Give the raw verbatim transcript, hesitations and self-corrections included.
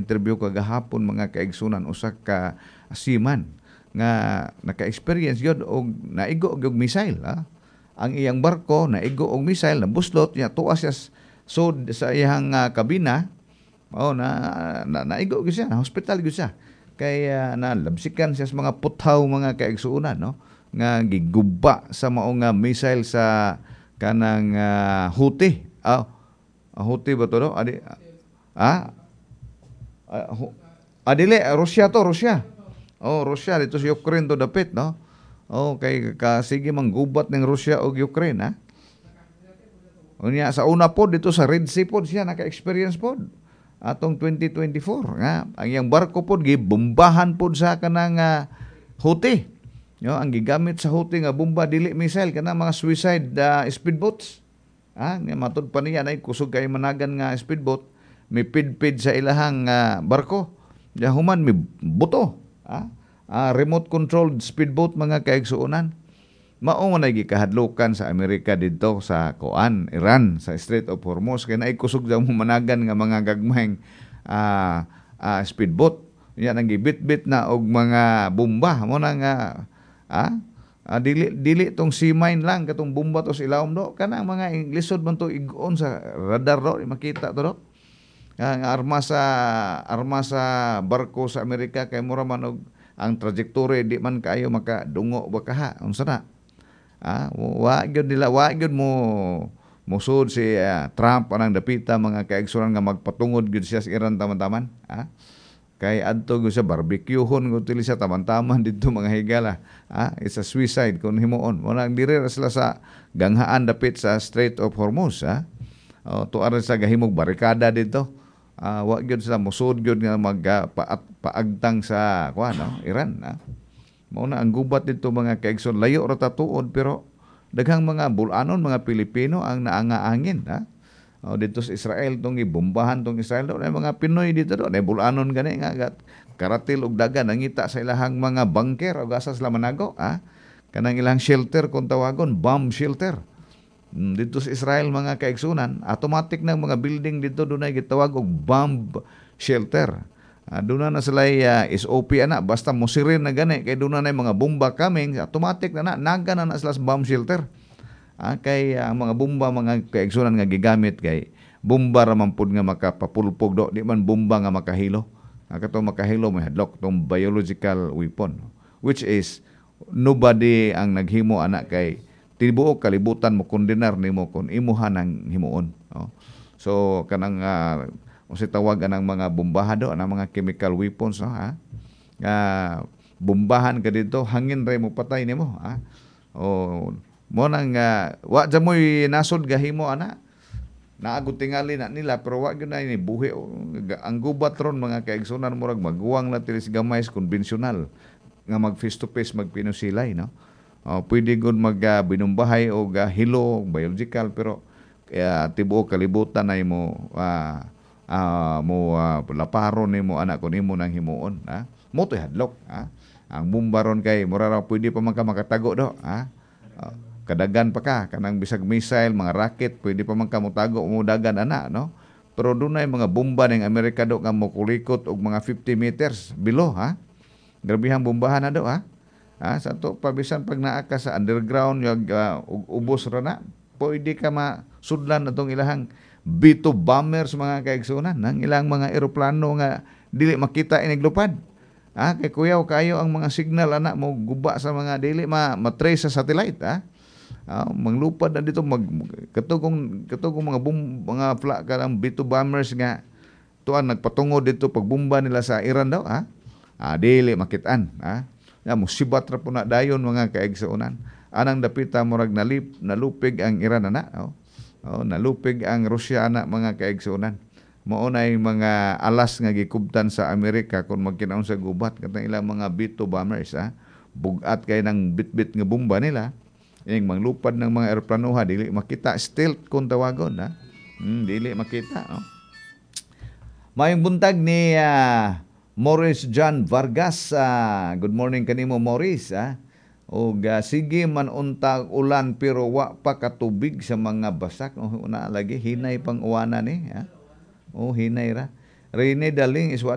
interview kagahapon mga kaigsunan usa ka seaman nga naka-experience yun og naigo og missile. Ha? Ang iyang barko naigo og missile, nabuslot niya, tuwa siya so sa iyang uh, kabina, oh, na, na naigo gyud siya, na hospital gyud siya. Kay uh, nalabsikan siya sa mga puthaw mga kaigsunan, no? Nga giguba sa maong uh, missile sa kanang uh, Houthi. Ah, uh, Houthi ba to, no? Adi, ah? Uh, adili, Russia to, Russia. Oh, Russia dito sa Ukraine to dapit, no? Oh, kay kasige manggubat ng Russia og Ukraine, ha? Unya sa una pod dito sa Red Sea pod siya naka-experience pod atong twenty twenty-four nga ang iyang barko pod gibombahan pod sa kanang uh, Houthi. Yo, ang gigamit sa Houthi nga bomba dili missile kana mga suicide uh, speedboats. Ah, nga matud pa niya nay kusog kay managan nga speedboat, may pid-pid sa ilahang uh, barko. Ya human may buto, ah, uh, remote controlled speedboat mga kaigsuonan. Mao nga gikahadlokan sa Amerika didto sa Kuan, Iran, sa Strait of Hormuz kay naay kusog daw managan nga mga gagmayng uh, uh, speedboat. Yan ang gibit-bit na og mga bomba mo na nga ah, uh, dili dili tong sea mine lang katong bomba to sa ilawom do kanang mga lisod man to ig-on sa radar do makita to do. Ang arma sa arma sa barko sa Amerika kay mura man og ang trajectory di man kaayo makadungo ba kaha unsa na. Ah, wa gyud nila wa gyud mo musud si uh, Trump anang dapita mga kaigsunan nga magpatungod gyud siya sa Iran taman-taman. Ah, kay adto gyud sa barbecuehon gud tili sa taman-taman didto mga higala. Ah, it's a suicide kun himuon. Mo nang diri sila sa ganghaan dapit sa Strait of Hormuz. Ah, oh, tuaran sa gahimog barikada didto. Ah, wa gyud sila musud gyud nga mag uh, pa, paagtang sa kuan no, Iran. Ah. Mao na ang gubat dito mga kaigsoon, layo ra ta tuod pero daghang mga bulanon mga Pilipino ang naangaangin, ha. O dito sa Israel tong ibombahan tong Israel do, mga Pinoy dito do, na bulanon gani nga karatil og dagan nangita sa ilahang mga bunker o asa sila manago, ha. Kanang ilang shelter kung tawagon, bomb shelter. Dito sa Israel mga kaigsunan, automatic na mga building dito dunay gitawag og bomb shelter. Uh, doon na sila uh, S O P ana basta musirin na gani kay doon na mga bomba coming automatic na na naga na, na sila sa bomb shelter. Ah, kay uh, mga bomba mga kaigsunan nga gigamit kay bomba ra man pud nga makapapulpog do di man bomba nga makahilo. Ah, kato makahilo may hadlok tong biological weapon which is nobody ang naghimo ana kay tibuok kalibutan mo kondenar nimo kon imuhan ang himuon. Oh. So kanang uh, o si tawagan ng mga bombahado, ng mga chemical weapons, no, ha? Uh, bombahan ka dito, hangin rin mo patay nimo, ha? O mo nang uh, wa dyan mo'y nasod gahimo, ana? Naagot tingali na nila, pero wa yun na ini buhi. Ang gubat ron, mga kaigsunan mo rag maguwang na tilis gamay konbensyonal nga mag face to face magpinusilay, no? O, pwede gud mag uh, binumbahay o uh, hilo, biological, pero uh, tibuok kalibutan na mo uh, Uh, mo uh, laparon ni mo anak ko nimo nang himuon, ha? Mo to hadlok, ha? Ang bombaron kay mura ra pwede pa man ka makatago do, ha? Uh, kadagan pa ka kanang bisag missile, mga rocket pwede pa man ka motago mo dagan ana, no? Pero dunay mga bomba ning Amerika do nga mo kulikot og mga fifty meters below, ha? Grabihang bombahan na do, ha? Ha, sa to pabisan pag naa ka sa underground yung uh, ubos ra na, pwede ka masudlan atong ilahang B two bombers mga kaigsunan nang ilang mga eroplano nga dili makita iniglupad. Ah, kay kuyaw kayo ang mga signal anak mo guba sa mga dili ma matrace sa satellite, ha. Ah, manglupad na dito mag katugong katugong mga bum, mga fla kanang B two bombers nga tuan nagpatungod dito pagbomba nila sa Iran daw, ha. Ah, dili makitaan, ha. Ya mo sibat ra po na dayon mga kaigsunan. Anang dapita murag nalip nalupig ang Iran ana, oh. Oh, nalupig ang Rusya na mga kaigsunan. Mao nay mga alas nga gikubtan sa Amerika kung magkinaon sa gubat katong ilang mga B two bombers, ha. Bugat kay nang bit-bit nga bomba nila. Ining manglupad ng mga eroplanoha dili makita, stealth kung tawagon, ha. Hmm, dili makita, no. Mayong buntag ni uh, Morris John Vargas. Uh, good morning kanimo Morris, ha. O uh, sige man untag ulan pero wa pa katubig sa mga basak. O una lagi hinay pang uwana ni, ha. O hinay ra. Rene Daling is what